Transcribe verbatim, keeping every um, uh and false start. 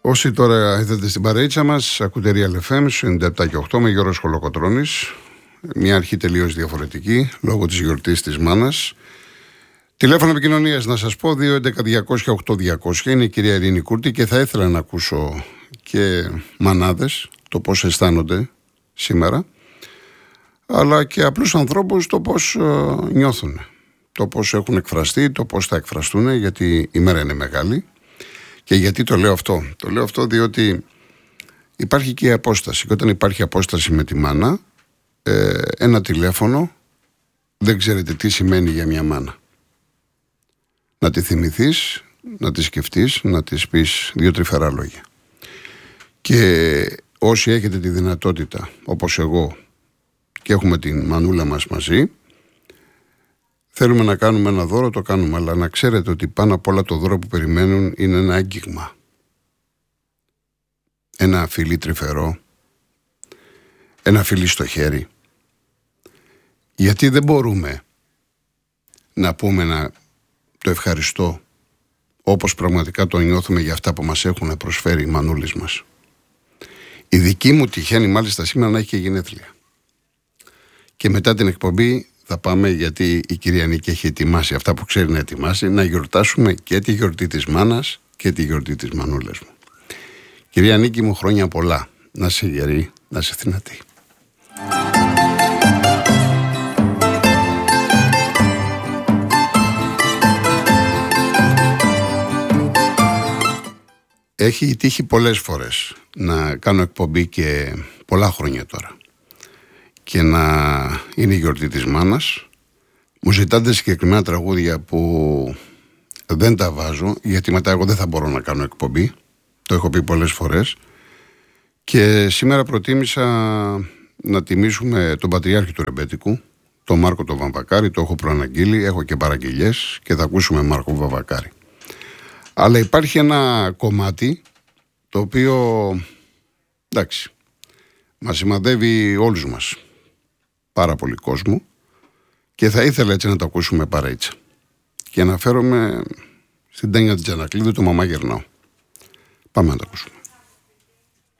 Όσοι τώρα είδατε στην παρείτσα μας, ακούτε Real εφ εμ ενενήντα επτά και οκτώ με Γιώργο Χολοκοτρώνης. Μια αρχή τελείως διαφορετική, λόγω της γιορτής της μάνας. Τηλέφωνο επικοινωνίας να σας πω, δύο έντεκα διακόσια οκτώ διακόσια, είναι η κυρία Ειρήνη Κούρτη και θα ήθελα να ακούσω και μανάδες, το πώς αισθάνονται σήμερα, αλλά και απλούς ανθρώπους το πώς ε, νιώθουν, το πώς έχουν εκφραστεί, το πώς θα εκφραστούν, γιατί η μέρα είναι μεγάλη. Και γιατί το λέω αυτό? Το λέω αυτό διότι υπάρχει και η απόσταση. Και όταν υπάρχει απόσταση με τη μάνα, ε, ένα τηλέφωνο δεν ξέρετε τι σημαίνει για μια μάνα. Να τη θυμηθείς, να τη σκεφτείς, να της πεις δύο τρυφερά λόγια. Και όσοι έχετε τη δυνατότητα, όπως εγώ, και έχουμε την μανούλα μας μαζί, θέλουμε να κάνουμε ένα δώρο, το κάνουμε, αλλά να ξέρετε ότι πάνω απ' όλα το δώρο που περιμένουν είναι ένα άγγιγμα. Ένα φιλί τρυφερό, ένα φιλί στο χέρι. Γιατί δεν μπορούμε να πούμε να το ευχαριστώ όπως πραγματικά το νιώθουμε για αυτά που μας έχουν προσφέρει οι μανούλες μας. Η δική μου τυχαίνει μάλιστα σήμερα να έχει και γενέθλια. Και μετά την εκπομπή θα πάμε, γιατί η κυρία Νίκη έχει ετοιμάσει αυτά που ξέρει να ετοιμάσει, να γιορτάσουμε και τη γιορτή της μάνας και τη γιορτή της μανούλας μου. Κυρία Νίκη μου, χρόνια πολλά. Να είσαι γερή, να είσαι δυνατή. Έχει τύχει πολλές φορές να κάνω εκπομπή και πολλά χρόνια τώρα και να είναι η γιορτή της μάνας. Μου ζητάτε συγκεκριμένα τραγούδια που δεν τα βάζω, γιατί μετά εγώ δεν θα μπορώ να κάνω εκπομπή. Το έχω πει πολλές φορές. Και σήμερα προτίμησα να τιμήσουμε τον Πατριάρχη του Ρεμπέτικου, τον Μάρκο τον Βαμβακάρη. Το έχω προαναγγείλει, έχω και παραγγελιές και θα ακούσουμε Μάρκο Βαμβακάρη. Αλλά υπάρχει ένα κομμάτι το οποίο, εντάξει, μας σημαδεύει όλους μας, πάρα πολύ κόσμο, και θα ήθελα έτσι να το ακούσουμε παρέιτσα. Και αναφέρομαι στην Τένια Τζανακλείδου, το «Μαμά γερνάω». Πάμε να το ακούσουμε.